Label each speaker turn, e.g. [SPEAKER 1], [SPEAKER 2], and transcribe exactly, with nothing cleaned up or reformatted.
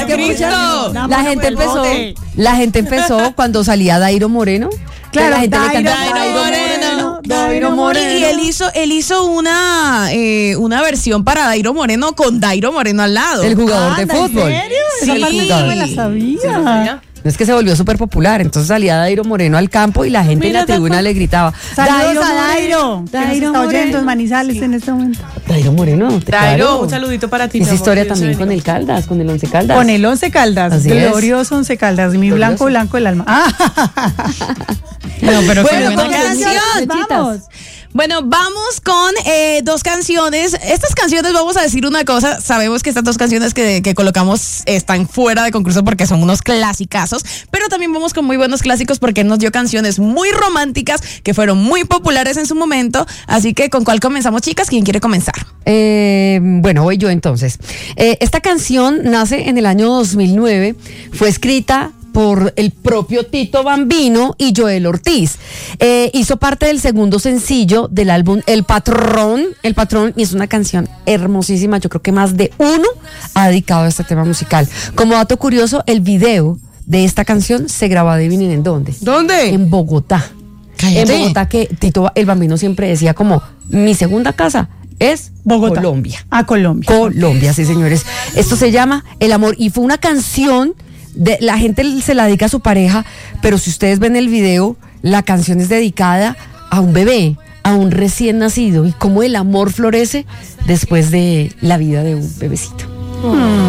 [SPEAKER 1] que
[SPEAKER 2] Cristo.
[SPEAKER 1] mucha- la gente empezó, la gente empezó cuando salía Dairo Moreno.
[SPEAKER 3] Claro,
[SPEAKER 1] la gente
[SPEAKER 3] Dairo,
[SPEAKER 1] le cantaba
[SPEAKER 3] Dairo
[SPEAKER 2] Moreno,
[SPEAKER 1] Dairo Moreno.
[SPEAKER 2] Y él hizo, él hizo una, eh, una versión para Dairo Moreno con Dairo Moreno al lado.
[SPEAKER 1] El jugador de
[SPEAKER 3] Anda, ¿en
[SPEAKER 1] fútbol.
[SPEAKER 3] serio?
[SPEAKER 2] Sí.
[SPEAKER 3] Esa parte no me la
[SPEAKER 2] Sí,
[SPEAKER 3] sabía.
[SPEAKER 1] Es que se volvió súper popular, entonces salía Dairo Moreno al campo y la gente en la tribuna le gritaba
[SPEAKER 3] Saludos a Dairo, que nos
[SPEAKER 1] Dairo
[SPEAKER 3] está oyendo
[SPEAKER 1] Moreno.
[SPEAKER 3] en Manizales en este momento.
[SPEAKER 1] Dairo Moreno,
[SPEAKER 2] Dairo,
[SPEAKER 1] claro.
[SPEAKER 2] un saludito para ti. mi
[SPEAKER 1] Esa
[SPEAKER 2] amor,
[SPEAKER 1] historia
[SPEAKER 2] que Dios
[SPEAKER 1] también
[SPEAKER 2] te
[SPEAKER 1] con el
[SPEAKER 2] bendiga.
[SPEAKER 1] Caldas, con el Once Caldas.
[SPEAKER 3] Con el Once Caldas,
[SPEAKER 1] Así es.
[SPEAKER 3] glorioso Once Caldas, mi blanco,
[SPEAKER 1] Glorioso.
[SPEAKER 3] blanco el alma. Ah.
[SPEAKER 2] No, pero fue
[SPEAKER 1] Bueno,
[SPEAKER 2] buena
[SPEAKER 1] con
[SPEAKER 2] canción.
[SPEAKER 1] canciones,
[SPEAKER 3] Vamos.
[SPEAKER 2] Bueno, vamos con eh, dos canciones. Estas canciones, vamos a decir una cosa. Sabemos que estas dos canciones que, que colocamos están fuera de concurso porque son unos clasicazos, pero también vamos con muy buenos clásicos porque él nos dio canciones muy románticas que fueron muy populares en su momento. Así que, ¿con cuál comenzamos, chicas? ¿Quién quiere comenzar?
[SPEAKER 1] Eh, bueno, voy yo entonces. Eh, esta canción nace en el año dos mil nueve, fue escrita por el propio Tito Bambino y Joel Ortiz. Eh, hizo parte del segundo sencillo del álbum El Patrón. El Patrón, y es una canción hermosísima. Yo creo que más de uno ha dedicado a este tema musical. Como dato curioso, el video de esta canción se grabó, adivinen en dónde.
[SPEAKER 2] ¿Dónde?
[SPEAKER 1] En Bogotá.
[SPEAKER 2] Cállate.
[SPEAKER 1] En Bogotá, que Tito el Bambino siempre decía como, mi segunda casa es
[SPEAKER 3] Bogotá.
[SPEAKER 1] Colombia.
[SPEAKER 3] A Colombia.
[SPEAKER 1] Colombia, sí, señores. Esto se llama El Amor y fue una canción de la gente se la dedica a su pareja, pero si ustedes ven el video, la canción es dedicada a un bebé, a un recién nacido y cómo el amor florece después de la vida de un bebecito.
[SPEAKER 3] Mm.